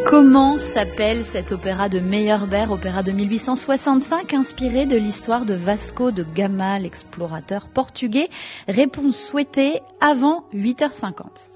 Comment s'appelle cet opéra de Meyerbeer, opéra de 1865, inspiré de l'histoire de Vasco de Gama, l'explorateur portugais? Réponse souhaitée avant 8h50.